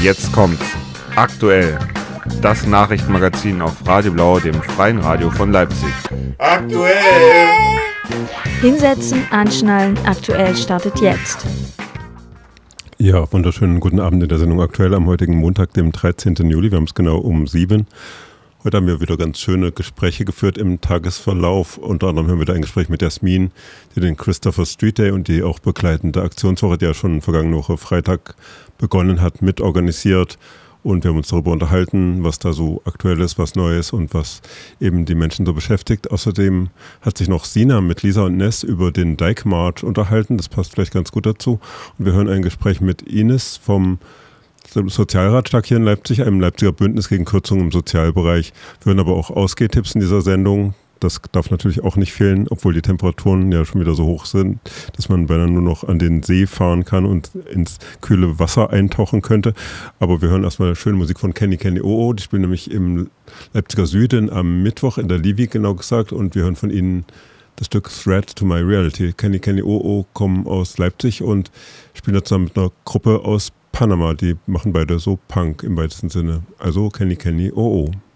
Jetzt kommt's. Aktuell. Das Nachrichtenmagazin auf Radio Blau, dem freien Radio von Leipzig. Aktuell! Hinsetzen, anschnallen, aktuell startet jetzt. Ja, wunderschönen guten Abend in der Sendung Aktuell am heutigen Montag, dem 13. Juli. Wir haben es genau um 7. Heute haben wir wieder ganz schöne Gespräche geführt im Tagesverlauf. Unter anderem haben wir wieder ein Gespräch mit Jasmin, die den Christopher Street Day und die auch begleitende Aktionswoche, die ja schon vergangene Woche Freitag begonnen hat, mitorganisiert. Und wir haben uns darüber unterhalten, was da so aktuell ist, was Neues und was eben die Menschen so beschäftigt. Außerdem hat sich noch Sina mit Lisa und Ness über den Dijkmarsch unterhalten. Das passt vielleicht ganz gut dazu. Und wir hören ein Gespräch mit Ines vom Sozialratstag hier in Leipzig, einem Leipziger Bündnis gegen Kürzungen im Sozialbereich. Wir hören aber auch Ausgehtipps in dieser Sendung. Das darf natürlich auch nicht fehlen, obwohl die Temperaturen ja schon wieder so hoch sind, dass man beinahe nur noch an den See fahren kann und ins kühle Wasser eintauchen könnte. Aber wir hören erstmal schöne Musik von Kenny Oh. Die spielen nämlich im Leipziger Süden am Mittwoch in der Livi, genau gesagt. Und wir hören von ihnen das Stück Thread to My Reality. Kenny Oh kommen aus Leipzig und spielen da zusammen mit einer Gruppe aus Panama. Die machen beide so Punk im weitesten Sinne. Also Kenny Oh.